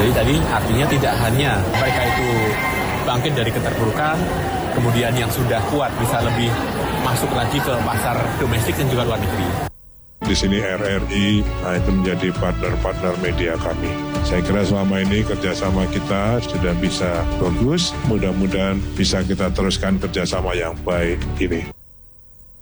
Jadi tadi artinya tidak hanya mereka itu bangkit dari keterpurukan, kemudian yang sudah kuat bisa lebih masuk lagi ke pasar domestik dan juga luar negeri. Di sini RRI itu menjadi partner-partner media kami. Saya kira selama ini kerjasama kita sudah bisa bagus, mudah-mudahan bisa kita teruskan kerjasama yang baik ini.